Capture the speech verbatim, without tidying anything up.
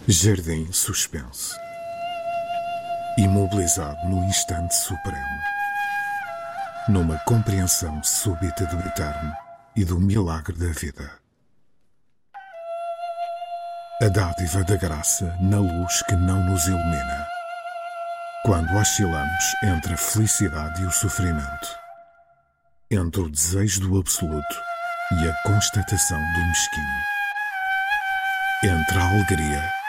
Jardim suspenso, imobilizado no instante supremo, numa compreensão súbita do eterno e do milagre da vida. A dádiva da graça na luz que não nos ilumina, quando oscilamos entre a felicidade e o sofrimento, entre o desejo do absoluto e a constatação do mesquinho, entre a alegria